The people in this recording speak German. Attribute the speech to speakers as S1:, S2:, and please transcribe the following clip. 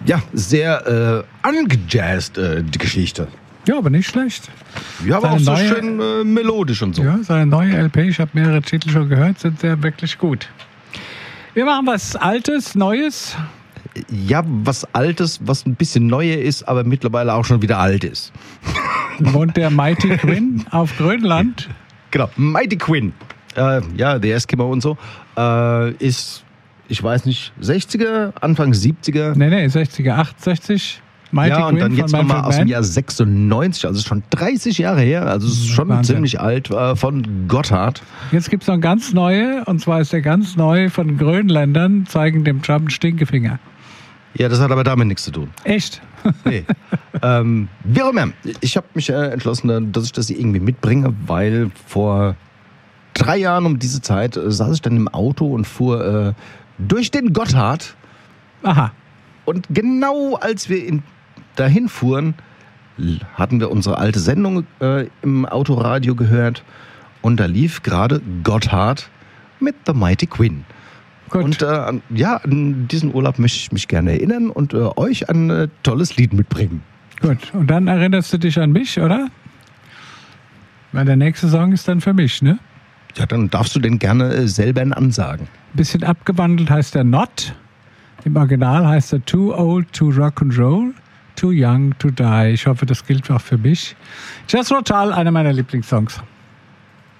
S1: Ja, sehr angejazzt, die Geschichte.
S2: Ja, aber nicht schlecht.
S1: Ja, aber auch so schön melodisch und so.
S2: Ja, seine neue LP, ich habe mehrere Titel schon gehört, sind sehr wirklich gut. Wir machen was Altes, Neues.
S1: Ja, was Altes, was ein bisschen neuer ist, aber mittlerweile auch schon wieder alt ist.
S2: Wohnt der Mighty Quinn auf Grönland?
S1: Genau, Mighty Quinn. Ja, der Eskimo und so. Ist, ich weiß nicht, 60er, Anfang 70er.
S2: Nee, 60er, 68. Mighty
S1: ja, und
S2: Quinn
S1: dann jetzt
S2: von
S1: nochmal
S2: Manfred
S1: aus dem
S2: Mann.
S1: Jahr 96, also schon 30 Jahre her, also ist schon
S2: Wahnsinn.
S1: ziemlich alt, von Gotthard.
S2: Jetzt gibt es noch ein ganz neue, und zwar ist der ganz neu von Grönländern, zeigen dem Trump einen Stinkefinger.
S1: Ja, das hat aber damit nichts zu tun.
S2: Echt?
S1: Nee. Wie auch immer, ich habe mich entschlossen, dass ich das irgendwie mitbringe, weil vor 3 Jahren um diese Zeit saß ich dann im Auto und fuhr durch den Gotthard.
S2: Aha.
S1: Und genau als wir dahin fuhren, hatten wir unsere alte Sendung im Autoradio gehört und da lief gerade Gotthard mit The Mighty Quinn.
S2: Gut.
S1: Und ja, an diesen Urlaub möchte ich mich gerne erinnern und euch ein tolles Lied mitbringen.
S2: Gut. Und dann erinnerst du dich an mich, oder? Weil der nächste Song ist dann für mich, ne?
S1: Ja, dann darfst du den gerne selber ansagen.
S2: Ein bisschen abgewandelt heißt er Not. Im Original heißt er Too Old to Rock and Roll, Too Young to Die. Ich hoffe, das gilt auch für mich. Jethro Tull, einer meiner Lieblingssongs.